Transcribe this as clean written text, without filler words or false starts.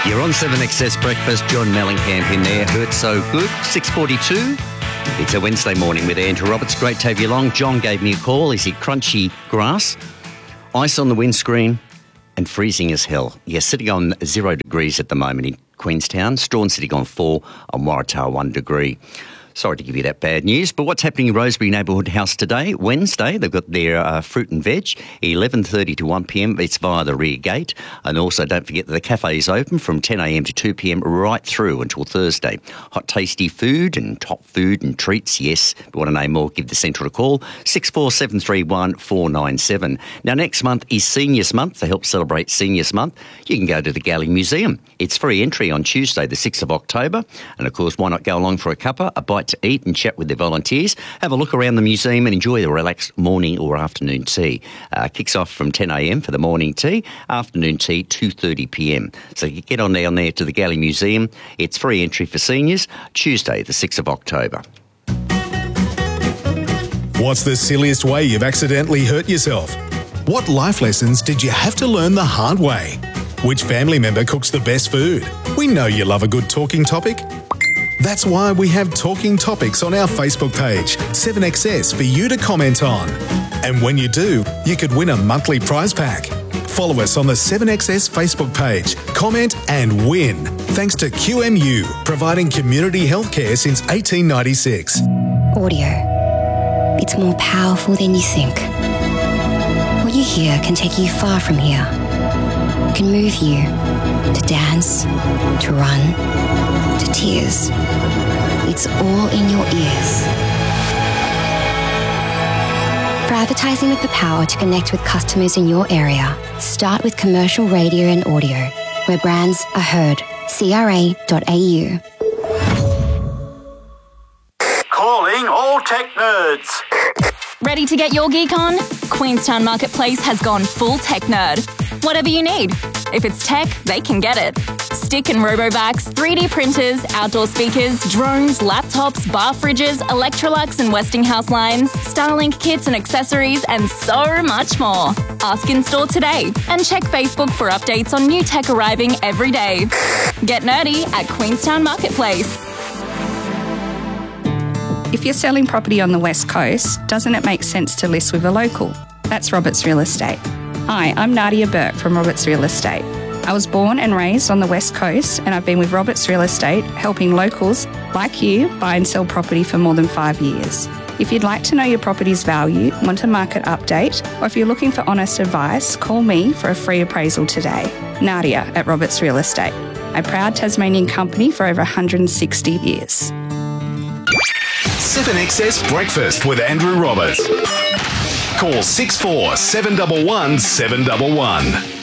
You're on 7XS Breakfast. John Mellencamp in there. Hurt so good. 6:42. It's a Wednesday morning with Andrew Roberts. Great to have you along. John gave me a call. Is it crunchy grass, ice on the windscreen, and freezing as hell? Yeah, sitting on 0 degrees at the moment in Queenstown. Strawn sitting on 4, on Waratah 1 degree. Sorry to give you that bad news, but what's happening in Rosebery Neighbourhood House today? Wednesday, they've got their fruit and veg, 11:30 to 1pm. It's via the rear gate. And also don't forget that the cafe is open from 10am to 2pm right through until Thursday. Hot, tasty food and top food and treats, yes. If you want to know more, give the Central a call, 64731 497. Now, next month is Seniors Month. To help celebrate Seniors Month, you can go to the Galley Museum. It's free entry on Tuesday, the 6th of October. And, of course, why not go along for a cuppa, a bite to eat and chat with the volunteers, have a look around the museum and enjoy the relaxed morning or afternoon tea. Kicks off from 10am for the morning tea, afternoon tea 2:30pm. So you get on down there to the Galley Museum. It's free entry for seniors, Tuesday the 6th of October. What's the silliest way you've accidentally hurt yourself? What life lessons did you have to learn the hard way? Which family member cooks the best food? We know you love a good talking topic. That's why we have talking topics on our Facebook page, 7XS, for you to comment on. And when you do, you could win a monthly prize pack. Follow us on the 7XS Facebook page, comment and win. Thanks to QMU, providing community healthcare since 1896. Audio. It's more powerful than you think. What you hear can take you far from here. It can move you to dance, to run, to tears. It's all in your ears. For advertising with the power to connect with customers in your area, start with commercial radio and audio, where brands are heard. CRA.au. Calling all tech nerds. Ready to get your geek on? Queenstown Marketplace has gone full tech nerd. Whatever you need. If it's tech, they can get it. Stick and robo-vacs, 3D printers, outdoor speakers, drones, laptops, bar fridges, Electrolux and Westinghouse lines, Starlink kits and accessories, and so much more. Ask in store today and check Facebook for updates on new tech arriving every day. Get nerdy at Queenstown Marketplace. If you're selling property on the West Coast, doesn't it make sense to list with a local? That's Roberts Real Estate. Hi, I'm Nadia Burke from Roberts Real Estate. I was born and raised on the West Coast, and I've been with Roberts Real Estate helping locals like you buy and sell property for more than 5 years. If you'd like to know your property's value, want a market update, or if you're looking for honest advice, call me for a free appraisal today. Nadia at Roberts Real Estate, a proud Tasmanian company for over 160 years. 7XS Breakfast with Andrew Roberts. Call 64711 711.